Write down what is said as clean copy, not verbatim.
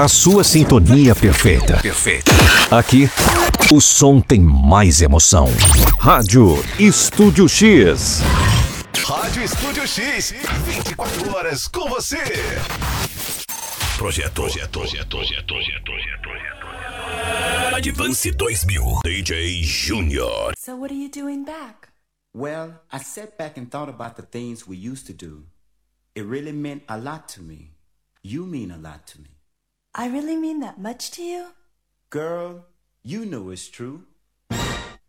A sua sintonia perfeita. Perfeita. Aqui, o som tem mais emoção. Rádio Estúdio X. Rádio Estúdio X, 24 horas com você. Projeto. Advance 2000, DJ Junior. So what are you doing back? Well, I sat back and thought about the things we used to do. It really meant a lot to me. You mean a lot to me. I really mean that much to you? Girl, you know it's true.